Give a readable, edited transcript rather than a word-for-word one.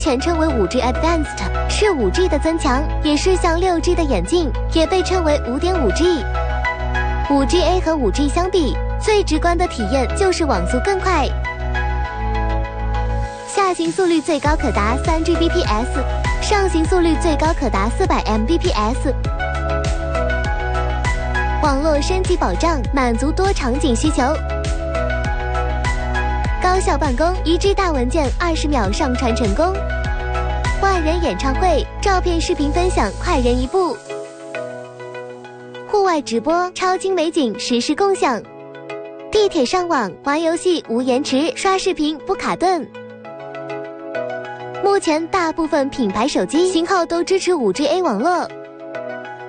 全称为 5G Advanced， 是 5G 的增强，也是向 6G 的演进，也被称为 5.5G。5GA 和 5G 相比，最直观的体验就是网速更快，下行速率最高可达3Gbps， 上行速率最高可达400Mbps。网络升级保障，满足多场景需求。高效办公，1G 大文件20秒上传成功。万人演唱会，照片视频分享快人一步。户外直播，超精美景实时共享。地铁上网，玩游戏无延迟，刷视频不卡顿。目前大部分品牌手机型号都支持 5GA 网络。